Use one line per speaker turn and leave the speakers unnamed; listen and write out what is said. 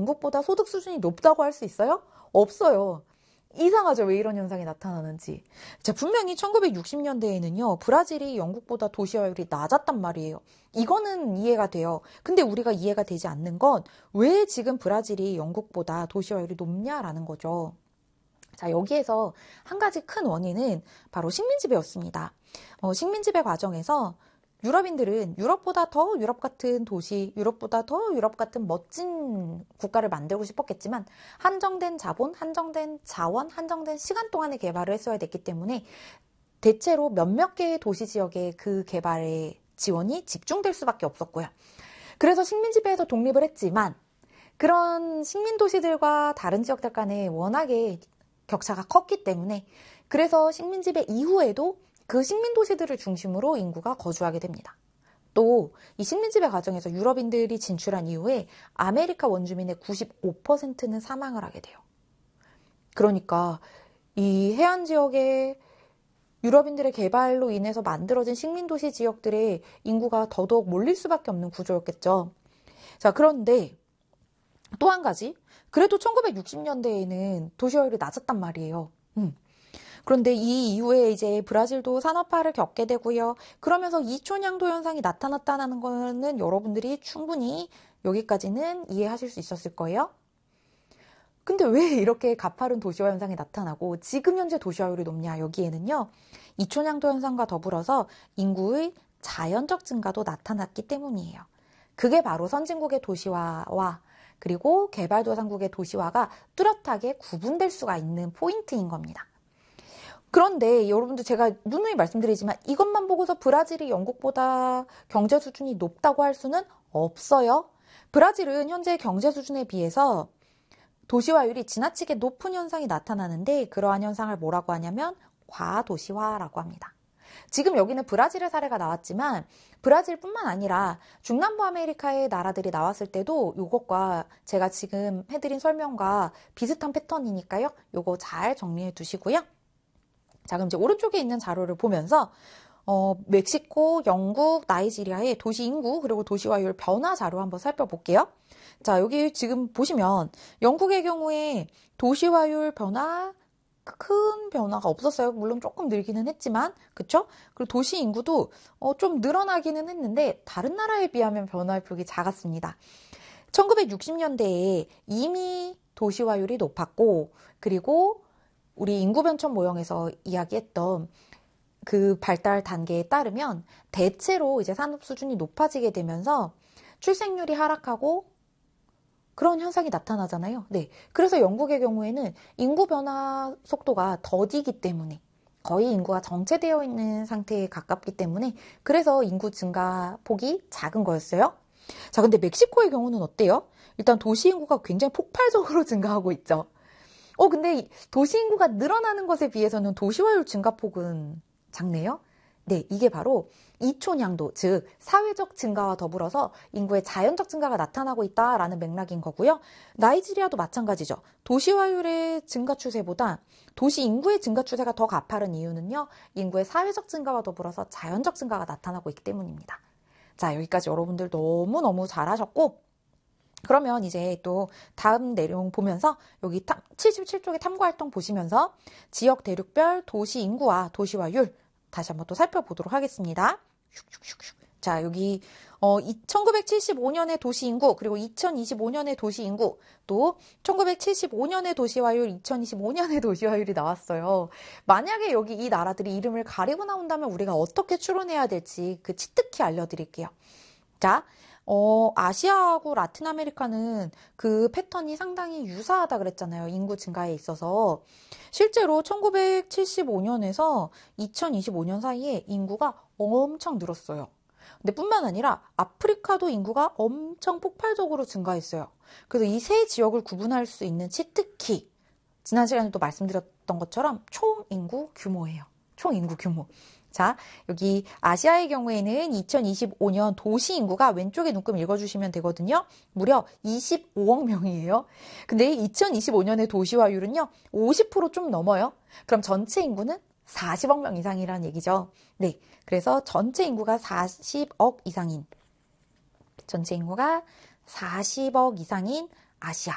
영국보다 소득 수준이 높다고 할 수 있어요? 없어요. 이상하죠? 왜 이런 현상이 나타나는지. 자, 분명히 1960년대에는요, 브라질이 영국보다 도시화율이 낮았단 말이에요. 이거는 이해가 돼요. 근데 우리가 이해가 되지 않는 건 왜 지금 브라질이 영국보다 도시화율이 높냐라는 거죠. 자, 여기에서 한 가지 큰 원인은 바로 식민지배였습니다. 식민지배 과정에서 유럽인들은 유럽보다 더 유럽 같은 도시, 유럽보다 더 유럽 같은 멋진 국가를 만들고 싶었겠지만 한정된 자본, 한정된 자원, 한정된 시간 동안에 개발을 했어야 됐기 때문에 대체로 몇몇 개의 도시 지역에 그 개발의 지원이 집중될 수밖에 없었고요. 그래서 식민지배에서 독립을 했지만 그런 식민도시들과 다른 지역들 간에 워낙에 격차가 컸기 때문에 그래서 식민지배 이후에도 그 식민도시들을 중심으로 인구가 거주하게 됩니다. 또 이 식민지배 과정에서 유럽인들이 진출한 이후에 아메리카 원주민의 95%는 사망을 하게 돼요. 그러니까 이 해안 지역의 유럽인들의 개발로 인해서 만들어진 식민도시 지역들의 인구가 더더욱 몰릴 수밖에 없는 구조였겠죠. 자, 그런데 또 한 가지, 그래도 1960년대에는 도시화율이 낮았단 말이에요. 그런데 이 이후에 이제 브라질도 산업화를 겪게 되고요. 그러면서 이촌양도 현상이 나타났다는 거는 여러분들이 충분히 여기까지는 이해하실 수 있었을 거예요. 근데 왜 이렇게 가파른 도시화 현상이 나타나고 지금 현재 도시화율이 높냐? 여기에는요, 이촌양도 현상과 더불어서 인구의 자연적 증가도 나타났기 때문이에요. 그게 바로 선진국의 도시화와 그리고 개발도상국의 도시화가 뚜렷하게 구분될 수가 있는 포인트인 겁니다. 그런데 여러분들 제가 누누이 말씀드리지만 이것만 보고서 브라질이 영국보다 경제 수준이 높다고 할 수는 없어요. 브라질은 현재 경제 수준에 비해서 도시화율이 지나치게 높은 현상이 나타나는데 그러한 현상을 뭐라고 하냐면 과도시화라고 합니다. 지금 여기는 브라질의 사례가 나왔지만 브라질뿐만 아니라 중남부 아메리카의 나라들이 나왔을 때도 이것과 제가 지금 해드린 설명과 비슷한 패턴이니까요. 이거 잘 정리해 두시고요. 자, 그럼 이제 오른쪽에 있는 자료를 보면서 멕시코, 영국, 나이지리아의 도시 인구 그리고 도시화율 변화 자료 한번 살펴볼게요. 자, 여기 지금 보시면 영국의 경우에 도시화율 변화 큰 변화가 없었어요. 물론 조금 늘기는 했지만, 그쵸? 그리고 도시 인구도 좀 늘어나기는 했는데 다른 나라에 비하면 변화의 폭이 작았습니다. 1960년대에 이미 도시화율이 높았고, 그리고 우리 인구 변천 모형에서 이야기했던 그 발달 단계에 따르면 대체로 이제 산업 수준이 높아지게 되면서 출생률이 하락하고 그런 현상이 나타나잖아요. 네. 그래서 영국의 경우에는 인구 변화 속도가 더디기 때문에 거의 인구가 정체되어 있는 상태에 가깝기 때문에 그래서 인구 증가 폭이 작은 거였어요. 자, 근데 멕시코의 경우는 어때요? 일단 도시 인구가 굉장히 폭발적으로 증가하고 있죠. 근데 도시 인구가 늘어나는 것에 비해서는 도시화율 증가폭은 작네요. 네, 이게 바로 이촌양도, 즉 사회적 증가와 더불어서 인구의 자연적 증가가 나타나고 있다라는 맥락인 거고요. 나이지리아도 마찬가지죠. 도시화율의 증가 추세보다 도시 인구의 증가 추세가 더 가파른 이유는요. 인구의 사회적 증가와 더불어서 자연적 증가가 나타나고 있기 때문입니다. 자, 여기까지 여러분들 너무너무 잘하셨고 그러면 이제 또 다음 내용 보면서 여기 77쪽의 탐구활동 보시면서 지역 대륙별 도시 인구와 도시화율 다시 한번 또 살펴보도록 하겠습니다. 자, 여기 1975년의 도시 인구 그리고 2025년의 도시 인구 또 1975년의 도시화율 2025년의 도시화율이 나왔어요. 만약에 여기 이 나라들이 이름을 가리고 나온다면 우리가 어떻게 추론해야 될지 그 치트키 알려드릴게요. 자, 아시아하고 라틴 아메리카는 그 패턴이 상당히 유사하다 그랬잖아요. 인구 증가에 있어서. 실제로 1975년에서 2025년 사이에 인구가 엄청 늘었어요. 근데 뿐만 아니라 아프리카도 인구가 엄청 폭발적으로 증가했어요. 그래서 이 세 지역을 구분할 수 있는 치트키. 지난 시간에도 말씀드렸던 것처럼 총 인구 규모예요. 총 인구 규모. 자, 여기 아시아의 경우에는 2025년 도시 인구가 왼쪽에 눈금 읽어주시면 되거든요. 무려 25억 명이에요. 근데 2025년의 도시화율은요, 50% 좀 넘어요. 그럼 전체 인구는 40억 명 이상이라는 얘기죠. 네, 그래서 전체 인구가 40억 이상인 아시아.